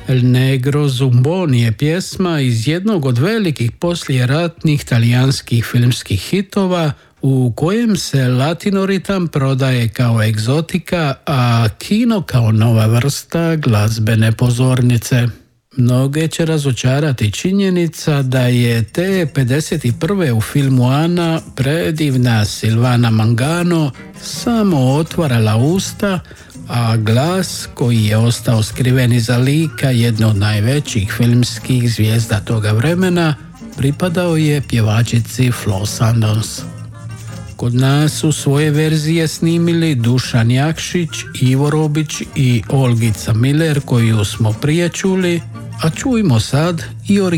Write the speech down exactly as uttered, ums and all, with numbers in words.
El Negro Zumboni je pjesma iz jednog od velikih poslijeratnih talijanskih filmskih hitova u kojem se latinoritam prodaje kao egzotika, a kino kao nova vrsta glazbene pozornice. Mnoge će razočarati činjenica da je te pedeset prve u filmu Ana predivna Silvana Mangano samo otvarala usta, a glas koji je ostao skriven iza lika jedne od najvećih filmskih zvijezda toga vremena pripadao je pjevačici Flo Sandons. Kod nas su svoje verzije snimili Dušan Jakšić, Ivo Robić i Olgica Miller, koju smo prije čuli, a čujmo sad i originalnu